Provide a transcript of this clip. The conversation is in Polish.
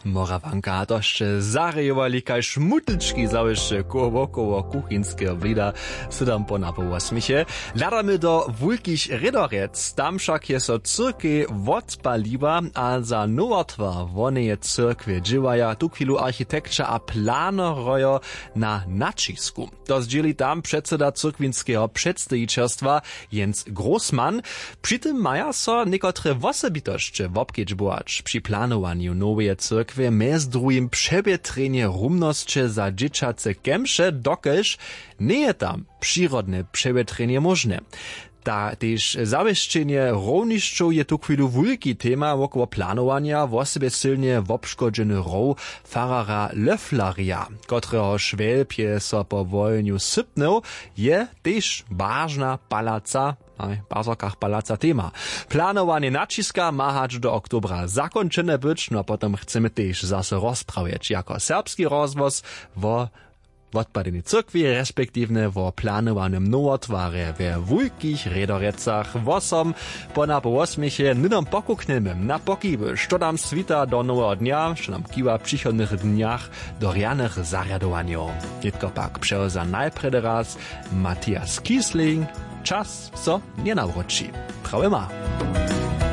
Morawanka toście zarejowali kaj szmutliczki załyszcze koło kuchinskie blida sydam po napołosmisie. Ladamy do wulkich redorec, tam však je so cyrky odpaliwa, a za nowotwar woneje cyrkwie dziewaja tu chwilu architekcza a planorojo na nacisku. To zdzieli tam przedseda cyrkwinskiego przedstawicielstwa Jens Grossmann. Przy tym maja so niekotre wosobitości wobkedźbować przy planowaniu nowej cyrkwie, mez drugim przebietrenie rumnosće za dzieciace kemše, dokelž nie je tam przyrodne przebietrenie możne. Ta też zawieszczenie równiszczów je tu chwilu wulki tema wokoło planowania w osobie silnie wobszkodzeny row Farara Löffleria, którego szwelb je so po wojniu sypnął, je też ważna palaca, bazokach palaca tema. Planowanie naciska ma hać do oktobra zakończone być, no potem chcemy też zase rozprawiać jako serbski rozwoz w odpadenie cyrkwi, respektywne w planowanym nowotwarze we wulkich redorecach wosom po napołosmiechie nydom pokuknemy na pokiby, što nam svita do nowego dnia, što nam kiwa w przychodnych dniach do rianych zariadowaniów. Tylko pak przełza najpredy raz Matthias Kiesling, czas co nie nawróci. Prawie ma.